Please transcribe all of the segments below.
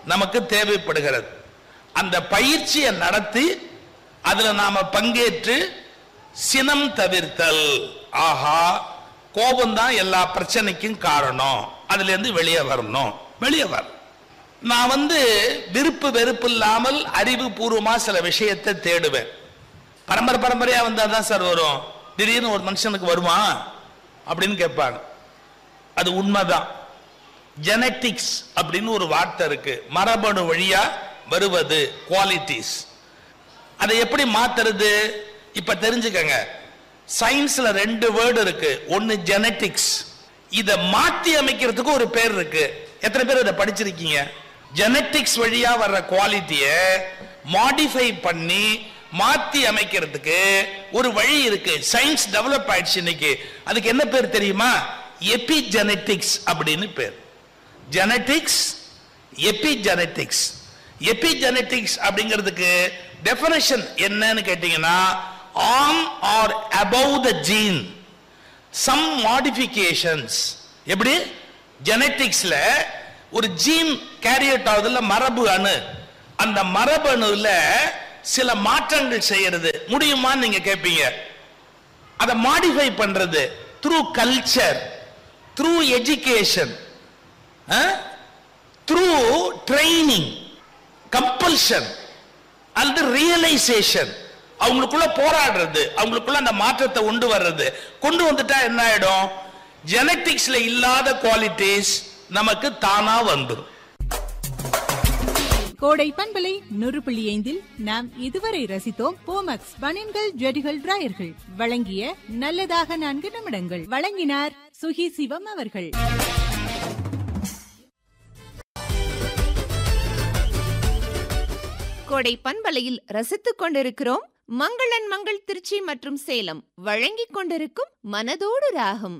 நமக்கு தேவைப்படுகிறது. அந்த பயிற்சியை நடத்தி அதுல நாம பங்கேற்று சினம் தவிர்த்தல். ஆஹா, கோபம் தான் எல்லா பிரச்சனைக்கும் காரணம், அதுல இருந்து வெளியே வரணும். வெளியே வர நான் விருப்பு வெறுப்பு இல்லாமல் அறிவு பூர்வமா சில விஷயத்தை தேடுவேன். பரம்பரையா வந்தா தான் சார் வரும். திடீர்னு ஒரு மனுஷனுக்கு வருமா அப்படின்னு கேட்பாங்க. அது உண்மைதான். ஜெனட்டிக்ஸ் அப்படின்னு ஒரு வார்த்தை இருக்கு, மரபணு வழியா வருவது, குவாலிட்டிஸ். அதை எப்படி மாத்துறது இப்ப தெரிஞ்சுக்கங்க. சயின்ஸ்ல 2 வேர்டு இருக்கு. ஒன்னு ஜெனட்டிக்ஸ், இதை மாத்தி அமைக்கிறதுக்கு ஒரு பேர் இருக்கு. எத்தனை பேர் இதை படிச்சிருக்கீங்க? ஜெனட்டிக்ஸ் வழியா வர்ற குவாலிட்டிய மாடிஃபை பண்ணி மாத்தி அமைக்கிறதுக்கு ஒரு வழி இருக்கு. சயின்ஸ் டெவலப் ஆயிடுச்சு இன்னைக்கு. அதுக்கு என்ன பேர் தெரியுமா? எபிஜெனட்டிக்ஸ் அப்படின்னு பேர். Genetics, epigenetics. எபிஜெனட்டிக்ஸ் அப்படிங்கிறதுக்கு டெஃபினிஷன் என்னன்னு கேட்டீங்கன்னா, on or above the gene some modifications. எப்படி? ஜெனட்டிக்ஸ்ல ஒரு ஜீன் கேரியட் ஆகுதுல, மரபு அணு, அந்த மரபு அணுல சில மாற்றங்கள் செய்யறது முடியுமான்னு நீங்க கேட்பீங்க. அதை மாடிஃபை பண்றது through culture, through education, through training, compulsion அல்லது ரியலைசேஷன். அவங்களுக்குள்ள போராடுறது, அவங்களுக்குள்ள அந்த மாற்றத்தை கொண்டு வர்றது. கொண்டு வந்துட்டா என்ன ஆயிடும்? ஜெனட்டிக்ஸ்ல இல்லாத குவாலிட்டிஸ் நமக்கு தானா வந்துடும். கோடை பண்பலை 100.5 நாம் இதுவரை ரசித்தோம் போமக்ஸ் பனியன்கள், ஜெடிகள், டிராயர்கள் வழங்கிய நல்லதாக 4 நிமிடங்கள். வழங்கினார் சுகி சிவம் அவர்கள். கோடை பண்பலையில் ரசித்துக் கொண்டிருக்கிறோம். மங்களன் மங்கள் திருச்சி மற்றும் சேலம் வழங்கிக் கொண்டிருக்கும் மனதோடு ராகம்.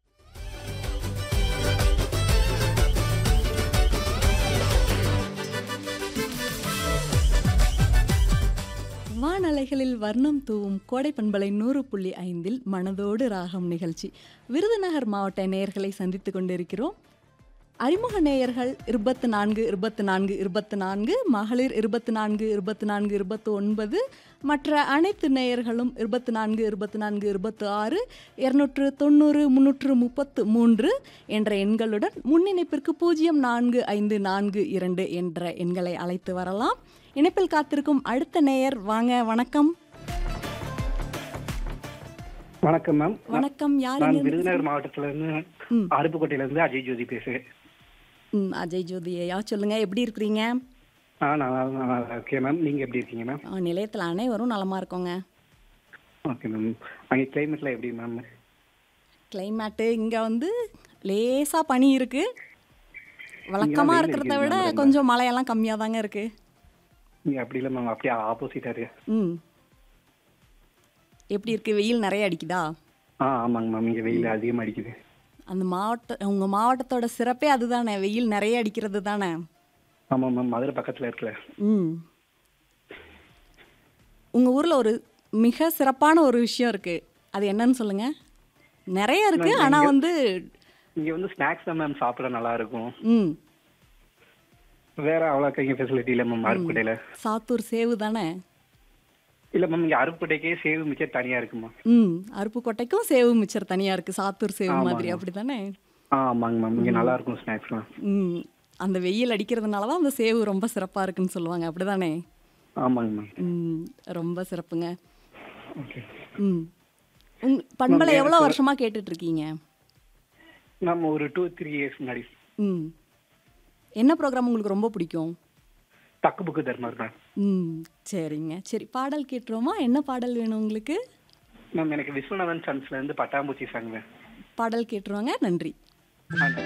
வானலைகளில் வர்ணம் தூவும் கோடை பண்பலை 100.5 மனதோடு ராகம் நிகழ்ச்சி. விருதுநகர் மாவட்ட நேயர்களை சந்தித்துக் கொண்டிருக்கிறோம். அறிமுக நேயர்கள் 24 24 24, மகளிர் 24 24 29, மற்ற அனைத்து நேயர்களும் 24 24 26 290 333 என்ற எண்களுடன் முன்னிணைப்பிற்கு 045442 என்ற எண்களை அழைத்து வரலாம். இணைப்பில் காத்திருக்கும் அடுத்த நேயர் வாங்க. வணக்கம். வணக்கம் மேம். வணக்கம். யார்? நான் விருதுநகர் மாவட்டத்துல இருந்து அருப்புக்கோட்டையில இருந்து அஜய் ஜோதி பேசுறேன். அஜய் ஜோதி ஐயா, சொல்லுங்க, எப்படி இருக்கிறீங்க? நல்லா இருக்கேன் மேம். நீங்க எப்படி இருக்கீங்க மேம்? நிலையத்தில் அனைவரும் நலமா இருக்கோங்க. Okay ma'am. அங்கே கிளைமேட்லாம் எப்படி மேம்? கிளைமேட்டு இங்கே லேசா பனி இருக்கு. வழக்கமாக இருக்கிறத விட கொஞ்சம் மழையெல்லாம் கம்மியாக தாங்க இருக்கு. இங்கே அப்படி இல்லை மேம், அப்படியே ஆப்போசிட்டாக இருக்கு. எப்படி இருக்கு? வெயில் நிறைய அடிக்குதா? ஆமாங்க மேம், இங்கே வெயில் அதிகமாக அடிக்குது. அந்த உங்கள் மாவட்டத்தோட சிறப்பே அதுதானே, வெயில் நிறைய அடிக்கிறது தானே? ஆமாம் மேம், மதுரை பக்கத்தில் இருக்கல. உங்கள் ஊரில் ஒரு மிக சிறப்பான ஒரு விஷயம் இருக்கு, அது என்னன்னு சொல்லுங்க. நிறைய இருக்கு, ஆனால் இங்கே ஸ்நாக்ஸ் தான் மேம் சாப்பிட நல்லா இருக்கும். வேற அவ்வளோக்கா இங்கே ஃபெசிலிட்டி இல்லை மேம். அருப்புக்கோட்டையில் சாத்தூர் சேவு தானே? இல்லை மேம், இங்கே அருப்புக்கோட்டைக்கே சேவு மிச்சர் தனியாக இருக்குமா? அருப்புக்கோட்டைக்கும் சேவு மிச்சர் தனியாக இருக்குது, சாத்தூர் சேவு மாதிரி, அப்படி தானே? ஆமாங்க மேம், இங்கே நல்லா இருக்கும் ஸ்நாக்ஸ்லாம். அந்த வெயில் அடிக்கிறதுனால தான் அந்த சேவு ரொம்ப சிறப்பாக இருக்குன்னு சொல்லுவாங்க, அப்படி தானே? ஆமாங்க மேம். ரொம்ப சிறப்புங்க. ஓகே. பண்பலை எவ்வளோ வருஷமாக கேட்டுட்ருக்கீங்க? நம்ம ஒரு 2-3 இயர்ஸ் முன்னாடி. என்ன ப்ரோக்ராம் உங்களுக்கு ரொம்ப பிடிக்கும்? தக்கு புக்கு தர்மர் மேம். சரிங்க. சரி, பாடல் கேட்டுருவோமா? என்ன பாடல் வேணும் உங்களுக்கு? மேம், எனக்கு விஸ்வநாதன் சன்ஸ்ல இருந்து பட்டாம்பூச்சி சாங். பாடல் கேட்டுருவாங்க. நன்றி.